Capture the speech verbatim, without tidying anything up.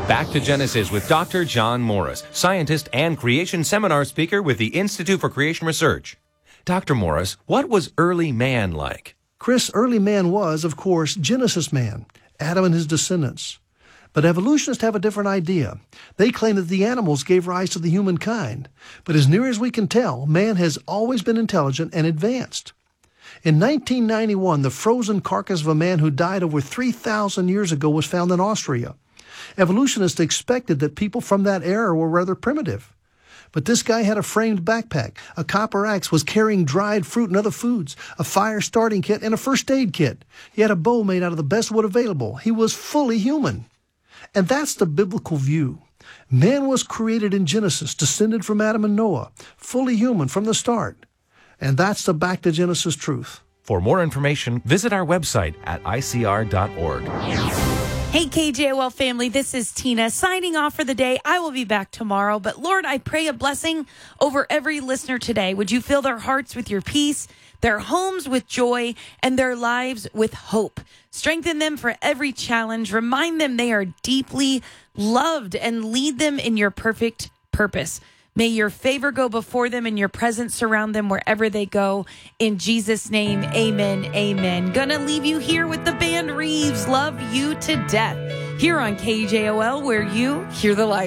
Back to Genesis with Doctor John Morris, scientist and creation seminar speaker with the Institute for Creation Research. Doctor Morris, what was early man like? Chris, early man was, of course, Genesis man, Adam and his descendants. But evolutionists have a different idea. They claim that the animals gave rise to the humankind. But as near as we can tell, man has always been intelligent and advanced. In nineteen ninety-one, the frozen carcass of a man who died over three thousand years ago was found in Austria. Evolutionists expected that people from that era were rather primitive. But this guy had a framed backpack, a copper axe, was carrying dried fruit and other foods, a fire starting kit, and a first aid kit. He had a bow made out of the best wood available. He was fully human. And that's the biblical view. Man was created in Genesis, descended from Adam and Noah, fully human from the start. And that's the back to Genesis truth. For more information, visit our website at I C R dot org. Hey, K J O L family, this is Tina signing off for the day. I will be back tomorrow. But Lord, I pray a blessing over every listener today. Would you fill their hearts with your peace, their homes with joy, and their lives with hope? Strengthen them for every challenge. Remind them they are deeply loved and lead them in your perfect purpose. May your favor go before them and your presence surround them wherever they go. In Jesus' name, amen, amen. Gonna leave you here with the band Reeves. Love you to death. Here on K J O L, where you hear the light.